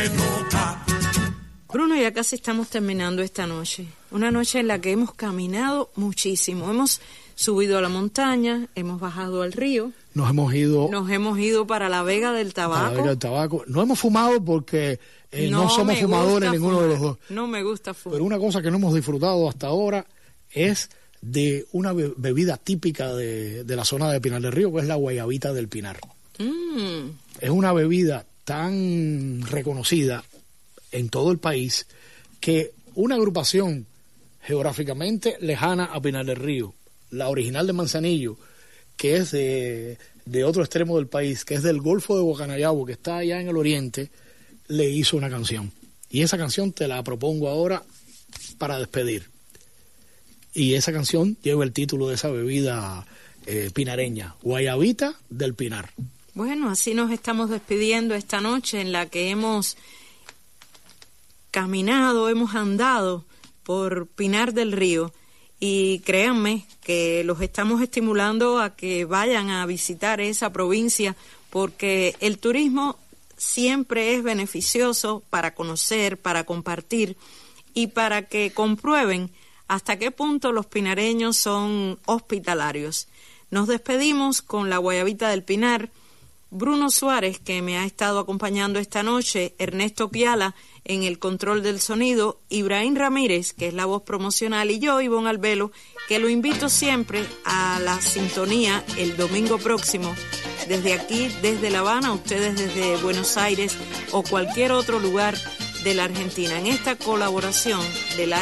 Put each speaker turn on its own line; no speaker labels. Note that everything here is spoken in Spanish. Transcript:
me toca.
Bruno, ya casi estamos terminando esta noche. Una noche en la que hemos caminado muchísimo. Hemos subido a la montaña, hemos bajado al río.
Nos hemos ido
para la Vega del Tabaco.
La Vega del Tabaco. No hemos fumado porque no somos fumadores ninguno de los dos.
No me gusta fumar.
Pero una cosa que no hemos disfrutado hasta ahora es de una bebida típica de la zona de Pinar del Río, que es la guayabita del Pinar. Es una bebida tan reconocida en todo el país que una agrupación geográficamente lejana a Pinar del Río, la original de Manzanillo, que es de otro extremo del país, que es del Golfo de Guacanayabo, que está allá en el oriente, le hizo una canción. Y esa canción te la propongo ahora para despedir. Y esa canción lleva el título de esa bebida pinareña, Guayabita del Pinar.
Bueno, así nos estamos despidiendo esta noche en la que hemos caminado, hemos andado por Pinar del Río. Y créanme que los estamos estimulando a que vayan a visitar esa provincia, porque el turismo siempre es beneficioso para conocer, para compartir y para que comprueben hasta qué punto los pinareños son hospitalarios. Nos despedimos con la Guayabita del Pinar. Bruno Suárez, que me ha estado acompañando esta noche, Ernesto Piala en el control del sonido, Ibrahim Ramírez, que es la voz promocional, y yo, Ivonne Albelo, que lo invito siempre a la sintonía el domingo próximo, desde aquí, desde La Habana, ustedes desde Buenos Aires o cualquier otro lugar de la Argentina, en esta colaboración de la